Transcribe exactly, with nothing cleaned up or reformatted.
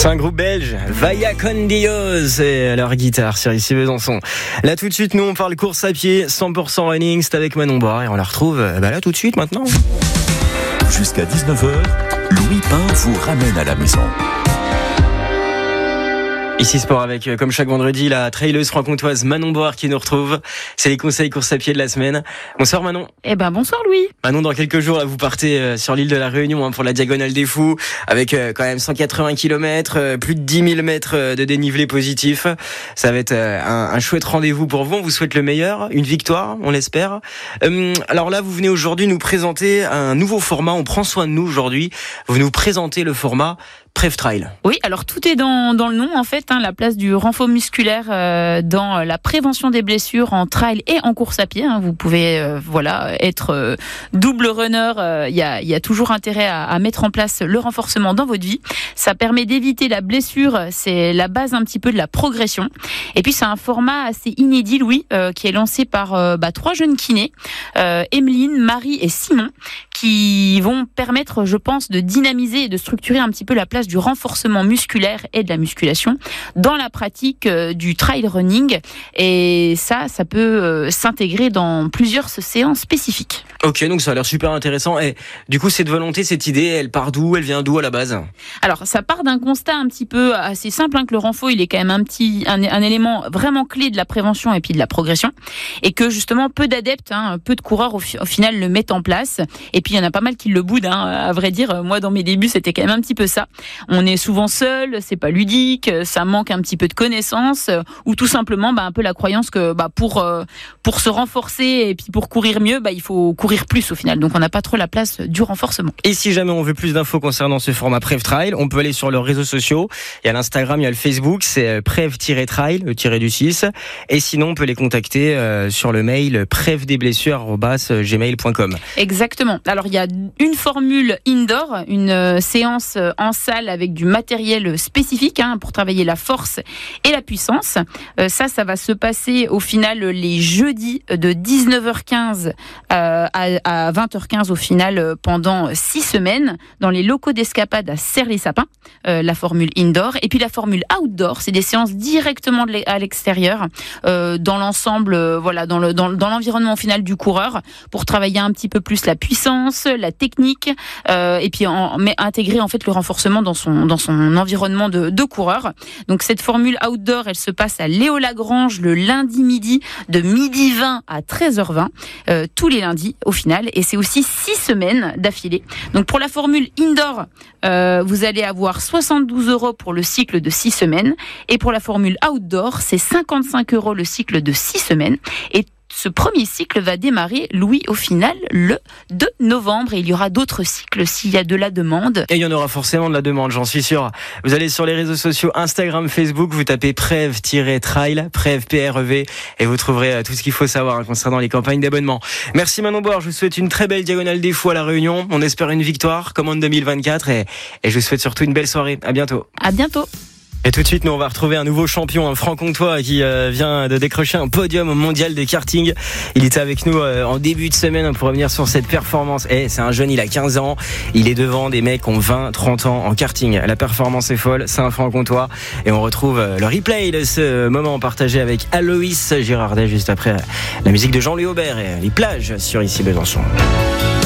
C'est un groupe belge, Vaya con Dios, et leur guitare sur Ici Besançon. Là tout de suite, nous on parle course à pied, cent pour cent running, c'est avec Manon Boire et on la retrouve bah là tout de suite maintenant. Jusqu'à dix-neuf heures, Louis Pain vous ramène à la maison. Ici Sport avec, comme chaque vendredi, la traileuse franc-comtoise Manon Boire qui nous retrouve. C'est les conseils course à pied de la semaine. Bonsoir Manon. Eh ben bonsoir Louis. Manon, dans quelques jours, là, vous partez sur l'île de la Réunion hein, pour la Diagonale des Fous, avec euh, quand même cent quatre-vingts kilomètres, euh, plus de dix mille mètres de dénivelé positif. Ça va être euh, un, un chouette rendez-vous pour vous. On vous souhaite le meilleur, une victoire, on l'espère. Euh, alors là, vous venez aujourd'hui nous présenter un nouveau format. On prend soin de nous aujourd'hui. Vous nous présentez le format Prev Trail. Oui, alors tout est dans, dans le nom en fait, hein, la place du renfort musculaire euh, dans la prévention des blessures en trail et en course à pied. Hein. Vous pouvez euh, voilà être euh, double runner. Il euh, y, a, y a toujours intérêt à, à mettre en place le renforcement dans votre vie. Ça permet d'éviter la blessure. C'est la base un petit peu de la progression. Et puis c'est un format assez inédit, Louis, euh, qui est lancé par euh, bah, trois jeunes kinés, euh, Emeline, Marie et Simon, qui vont permettre, je pense, de dynamiser et de structurer un petit peu la place du renforcement musculaire et de la musculation dans la pratique euh, du trail running. Et ça, ça peut euh, s'intégrer dans plusieurs séances spécifiques. Ok, donc ça a l'air super intéressant. Et du coup, cette volonté, cette idée, elle part d'où? Elle vient d'où à la base? Alors, ça part d'un constat un petit peu assez simple, hein, que le renfort, il est quand même un petit, un, un élément vraiment clé de la prévention et puis de la progression. Et que justement, peu d'adeptes, hein, peu de coureurs au, fi- au final le mettent en place. Et puis, il y en a pas mal qui le boudent, hein, à vrai dire. Moi, dans mes débuts, c'était quand même un petit peu ça. On est souvent seul, c'est pas ludique, ça manque un petit peu de connaissances, ou tout simplement bah, un peu la croyance que bah, pour euh, pour se renforcer et puis pour courir mieux, bah, il faut courir plus au final. Donc on n'a pas trop la place du renforcement. Et si jamais on veut plus d'infos concernant ce format Prev Trail, on peut aller sur leurs réseaux sociaux. Il y a l'Instagram, il y a le Facebook, c'est Prev-Trail, le tiré du six. Et sinon, on peut les contacter euh, sur le mail prevdesblessures arobase gmail point com. Exactement. Alors il y a une formule indoor, une euh, séance en salle avec du matériel spécifique hein, pour travailler la force et la puissance. Euh, ça, ça va se passer au final les jeudis de dix-neuf heures quinze euh, à, à vingt heures quinze au final pendant six semaines dans les locaux d'Escapade à Serres-les-Sapins, euh, la formule indoor. Et puis la formule outdoor, c'est des séances directement de à l'extérieur, euh, dans l'ensemble, euh, voilà, dans, le, dans, dans l'environnement final du coureur pour travailler un petit peu plus la puissance, la technique euh, et puis en, mais intégrer en fait le renforcement dans son dans son environnement de, de coureur. Donc cette formule outdoor, elle se passe à Léo-Lagrange le lundi midi de midi vingt à treize heures vingt euh, tous les lundis au final, et c'est aussi six semaines d'affilée. Donc pour la formule indoor, euh, vous allez avoir soixante-douze euros pour le cycle de six semaines, et pour la formule outdoor, c'est cinquante-cinq euros le cycle de six semaines. Et ce premier cycle va démarrer, Louis, au final, le deux novembre. Et il y aura d'autres cycles s'il y a de la demande. Et il y en aura forcément de la demande, j'en suis sûr. Vous allez sur les réseaux sociaux, Instagram, Facebook, vous tapez Prev-Trail, Prev, P R E V, et vous trouverez tout ce qu'il faut savoir concernant les campagnes d'abonnement. Merci Manon Boire, je vous souhaite une très belle Diagonale des Fous à La Réunion. On espère une victoire, comme en deux mille vingt-quatre, et, et je vous souhaite surtout une belle soirée. À bientôt. À bientôt. Et tout de suite, nous, on va retrouver un nouveau champion, un franc-comtois qui euh, vient de décrocher un podium au mondial de karting. Il était avec nous euh, en début de semaine pour revenir sur cette performance. Et c'est un jeune, il a quinze ans. Il est devant des mecs qui ont vingt, trente ans en karting. La performance est folle, c'est un franc-comtois. Et on retrouve euh, le replay de ce moment partagé avec Aloïs Girardet juste après la musique de Jean-Louis Aubert et les plages sur Ici Besançon.